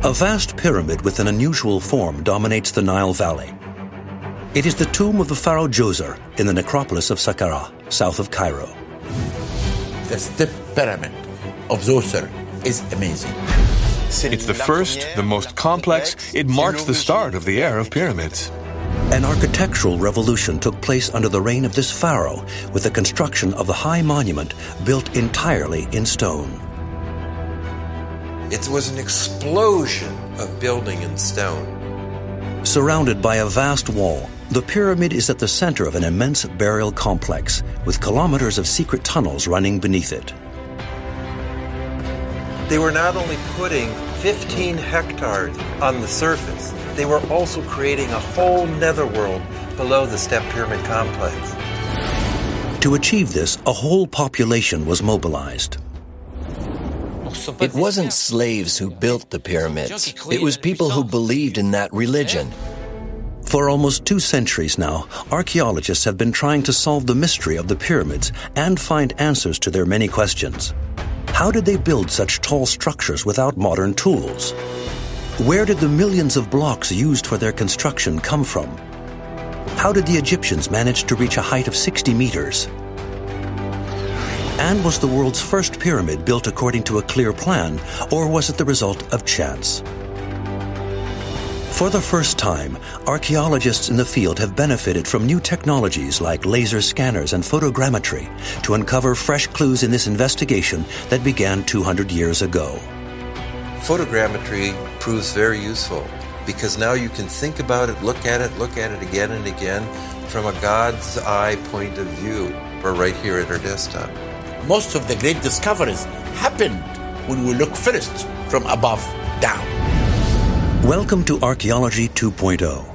A vast pyramid with an unusual form dominates the Nile Valley. It is the tomb of the pharaoh Djoser in the necropolis of Saqqara, south of Cairo. The step pyramid of Djoser is amazing. It's the first, the most complex. It marks the start of the era of pyramids. An architectural revolution took place under the reign of this pharaoh with the construction of the high monument built entirely in stone. It was an explosion of building in stone. Surrounded by a vast wall, the pyramid is at the center of an immense burial complex with kilometers of secret tunnels running beneath it. They were not only putting 15 hectares on the surface, they were also creating a whole netherworld below the step pyramid complex. To achieve this, a whole population was mobilized. It wasn't slaves who built the pyramids. It was people who believed in that religion. For almost 2 centuries now, archaeologists have been trying to solve the mystery of the pyramids and find answers to their many questions. How did they build such tall structures without modern tools? Where did the millions of blocks used for their construction come from? How did the Egyptians manage to reach a height of 60 meters? And was the world's first pyramid built according to a clear plan, or was it the result of chance? For the first time, archaeologists in the field have benefited from new technologies like laser scanners and photogrammetry to uncover fresh clues in this investigation that began 200 years ago. Photogrammetry proves very useful because now you can think about it, look at it again and again from a God's eye point of view. We're right here at our desktop. Most of the great discoveries happened when we look first from above down. Welcome to Archaeology 2.0.